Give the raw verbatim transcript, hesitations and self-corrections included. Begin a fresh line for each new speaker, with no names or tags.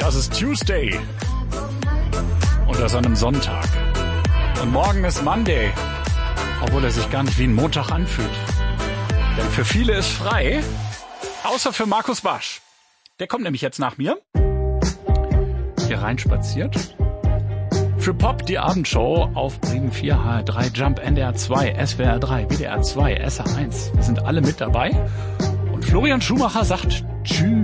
Das ist Tuesday. Und das an einem Sonntag. Und morgen ist Monday. Obwohl er sich gar nicht wie ein Montag anfühlt. Denn für viele ist frei. Außer für Markus Basch. Der kommt nämlich jetzt nach mir. Hier reinspaziert. Für Pop die Abendshow auf Bremen vier, H R drei, Jump, N D R zwei, S W R drei, W D R zwei, S R eins. Wir sind alle mit dabei. Und Florian Schumacher sagt Tschüss.